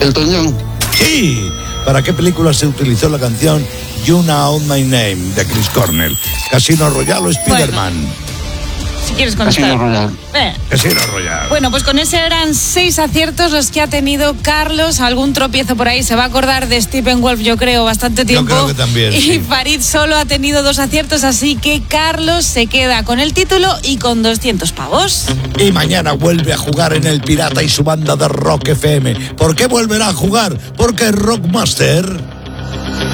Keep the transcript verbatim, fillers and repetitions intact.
Elton John. Sí. ¿Para qué película se utilizó la canción You Know My Name de Chris Cornell? ¿Casino Royale o Spider-Man? Bueno. Si quieres contestar. Casino Royale. Eh. Casino Royale. Bueno, pues con ese eran seis aciertos los que ha tenido Carlos. Algún tropiezo por ahí. Se va a acordar de Stephen Wolf, yo creo, bastante tiempo. Yo creo que también, Y sí. Farid solo ha tenido dos aciertos, así que Carlos se queda con el título y con doscientos pavos. Y mañana vuelve a jugar en El Pirata y su banda de Rock F M. ¿Por qué volverá a jugar? Porque Rockmaster